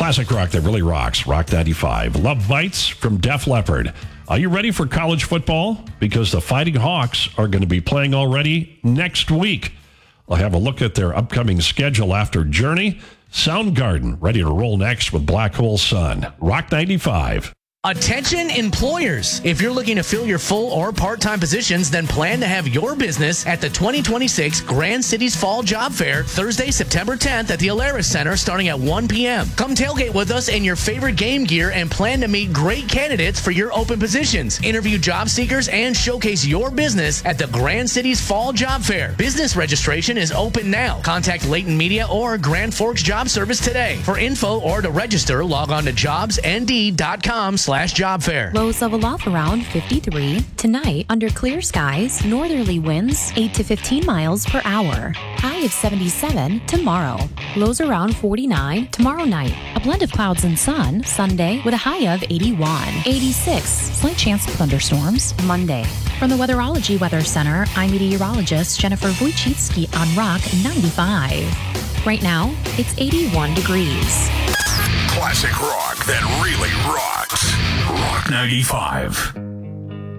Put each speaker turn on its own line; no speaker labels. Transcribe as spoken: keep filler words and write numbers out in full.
classic rock that really rocks. Rock ninety-five. Love Bites from Def Leppard. Are you ready for college football? Because the Fighting Hawks are going to be playing already next week. I'll have a look at their upcoming schedule after Journey. Soundgarden ready to roll next with Black Hole Sun. Rock ninety-five.
Attention employers. If you're looking to fill your full or part-time positions, then plan to have your business at the twenty twenty-six Grand Cities Fall Job Fair, Thursday, September tenth at the Alaris Center starting at one p.m. Come tailgate with us in your favorite game gear and plan to meet great candidates for your open positions. Interview job seekers and showcase your business at the Grand Cities Fall Job Fair. Business registration is open now. Contact Leighton Media or Grand Forks Job Service today. For info or to register, log on to jobsnd.com slash job fair.
Lows of a loft around fifty-three. Tonight, under clear skies, northerly winds eight to fifteen miles per hour. High of seventy-seven tomorrow. Lows around forty-nine tomorrow night. A blend of clouds and sun Sunday with a high of eighty-one. eighty-six. Slight chance of thunderstorms Monday. From the Weatherology Weather Center, I'm meteorologist Jennifer Wojcicki on Rock ninety-five. Right now, it's eighty-one degrees.
Classic rock that really rocks. Rock ninety-five.